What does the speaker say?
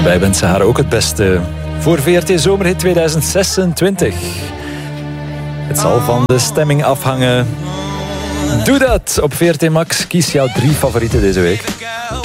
wij wensen haar ook het beste voor VRT Zomerhit 2026. Het zal van de stemming afhangen. Doe dat op VRT Max. Kies jouw 3 favorieten deze week.